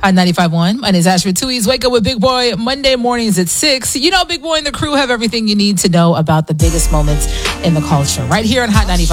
On 95.1, my name is Ashford Tui's Wake Up with Big Boy, Monday mornings at 6. You know, Big Boy and the crew have everything you need to know about the biggest moments in the culture. Right here on Hot 95.